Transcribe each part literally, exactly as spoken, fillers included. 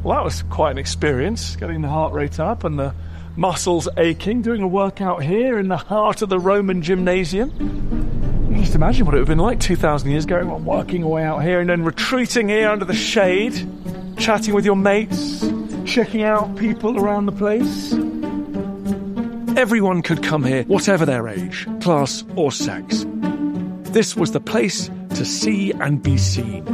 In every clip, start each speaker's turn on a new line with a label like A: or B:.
A: Well, that was quite an experience, getting the heart rate up and the muscles aching, doing a workout here in the heart of the Roman gymnasium. You can just imagine what it would have been like two thousand years ago, working away out here and then retreating here under the shade, chatting with your mates, checking out people around the place. Everyone could come here, whatever their age, class or sex. This was the place to see and be seen.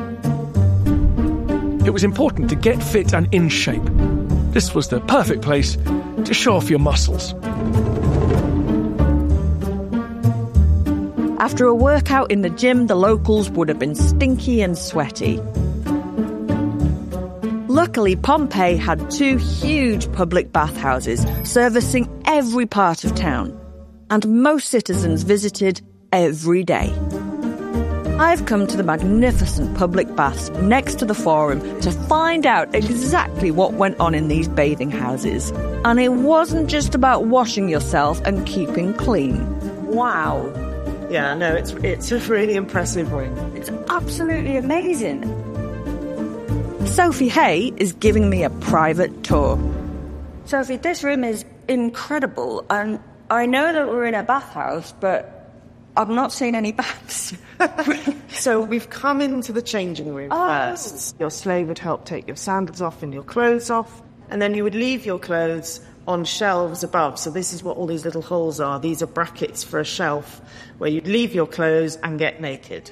A: It was important to get fit and in shape. This was the perfect place to show off your muscles.
B: After a workout in the gym, the locals would have been stinky and sweaty. Luckily, Pompeii had two huge public bathhouses servicing every part of town, and most citizens visited every day. I've come to the magnificent public baths next to the Forum to find out exactly what went on in these bathing houses. And it wasn't just about washing yourself and keeping clean. Wow.
C: Yeah, no, it's it's a really impressive room.
B: It's absolutely amazing. Sophie Hay is giving me a private tour. Sophie, this room is incredible, and I know that we're in a bathhouse, but I've not seen any baths.
C: So we've come into the changing room
B: oh.
C: first. Your slave would help take your sandals off and your clothes off, and then you would leave your clothes on shelves above. So this is what all these little holes are. These are brackets for a shelf where you'd leave your clothes and get naked.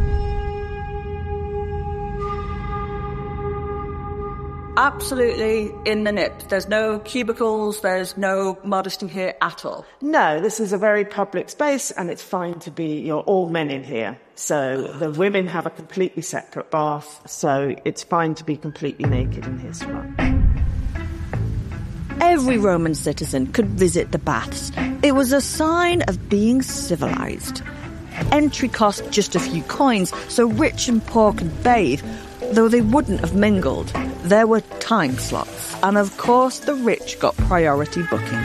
B: Absolutely in the nip. There's no cubicles, there's no modesty here at all.
C: No, this is a very public space, and it's fine to be, you're all men in here. So the women have a completely separate bath, so it's fine to be completely naked in here.
B: Every Roman citizen could visit the baths. It was a sign of being civilized. Entry cost just a few coins, so rich and poor could bathe, though they wouldn't have mingled. There were time slots, and of course the rich got priority booking.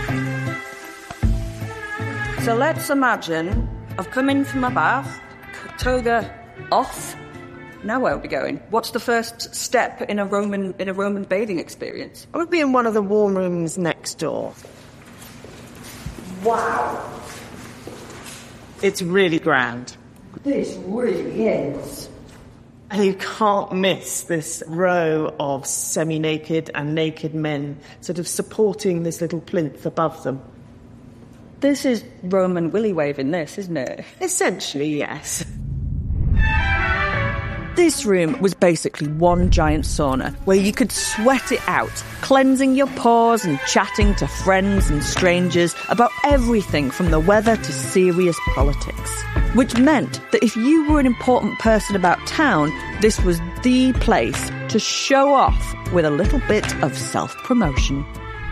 B: So let's imagine I've come in from my bath, toga off. Now where are we going? What's the first step in a Roman in a Roman bathing experience?
C: I would be in one of the warm rooms next door.
B: Wow.
C: It's really grand.
B: This really is.
C: And you can't miss this row of semi-naked and naked men sort of supporting this little plinth above them.
B: This is Roman willy waving this, isn't it?
C: Essentially, yes.
B: This room was basically one giant sauna where you could sweat it out, cleansing your pores and chatting to friends and strangers about everything from the weather to serious politics. Which meant that if you were an important person about town, this was the place to show off with a little bit of self-promotion.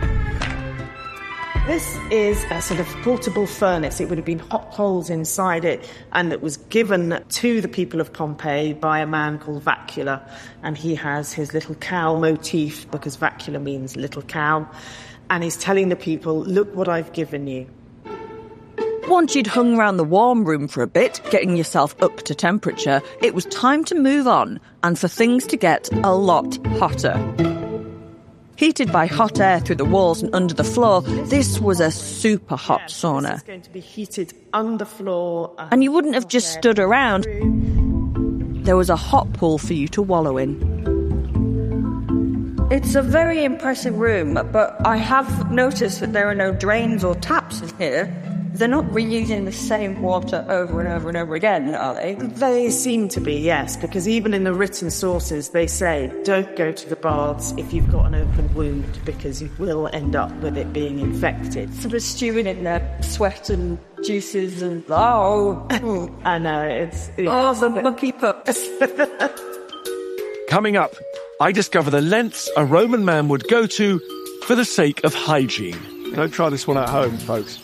C: This is a sort of portable furnace. It would have been hot holes inside it, and it was given to the people of Pompeii by a man called Vacula. And he has his little cow motif, because Vacula means little cow. And he's telling the people, look what I've given you.
B: Once you'd hung around the warm room for a bit, getting yourself up to temperature, it was time to move on, and for things to get a lot hotter. Heated by hot air through the walls and under the floor, this was a super hot
C: yes,
B: sauna.
C: This is going to be heated underfloor. Uh,
B: and you wouldn't have just stood around. There was a hot pool for you to wallow in. It's a very impressive room, but I have noticed that there are no drains or taps in here. They're not reusing the same water over and over and over again, are they?
C: They seem to be, yes, because even in the written sources, they say, don't go to the baths if you've got an open wound, because you will end up with it being infected.
B: Sort of stewing in their sweat and juices and, oh.
C: I know, it's...
B: Oh, the monkey pups.
A: Coming up, I discover the lengths a Roman man would go to for the sake of hygiene. Don't try this one at home, folks.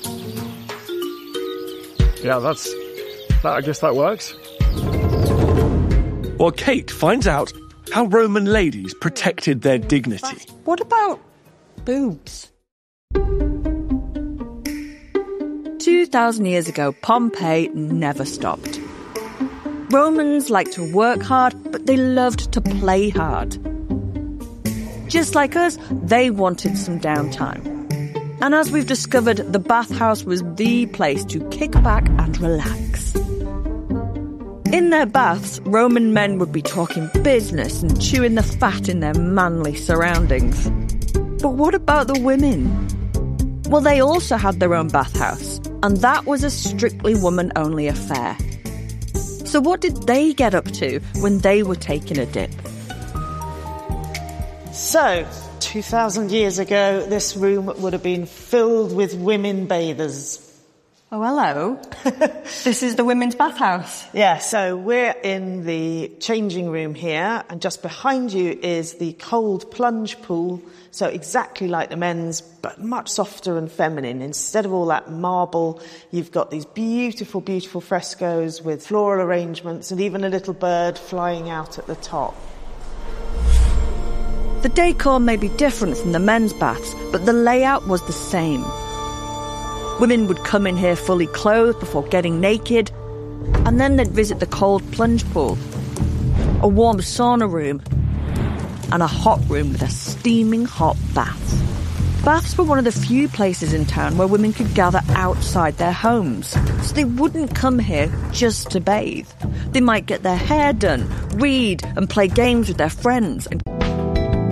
A: Yeah, that's... That, I guess that works. Well, Kate finds out how Roman ladies protected their dignity.
B: What about boobs? Two thousand years ago, Pompeii never stopped. Romans liked to work hard, but they loved to play hard. Just like us, they wanted some downtime. And as we've discovered, the bathhouse was the place to kick back and relax. In their baths, Roman men would be talking business and chewing the fat in their manly surroundings. But what about the women? Well, they also had their own bathhouse, and that was a strictly woman-only affair. So what did they get up to when they were taking a dip?
C: So, two thousand years ago, this room would have been filled with women bathers.
B: Oh, hello. This is the women's bathhouse.
C: Yeah, so we're in the changing room here, and just behind you is the cold plunge pool, so exactly like the men's, but much softer and feminine. Instead of all that marble, you've got these beautiful, beautiful frescoes with floral arrangements and even a little bird flying out at the top.
B: The decor may be different from the men's baths, but the layout was the same. Women would come in here fully clothed before getting naked, and then they'd visit the cold plunge pool, a warm sauna room, and a hot room with a steaming hot bath. Baths were one of the few places in town where women could gather outside their homes, so they wouldn't come here just to bathe. They might get their hair done, read, and play games with their friends, and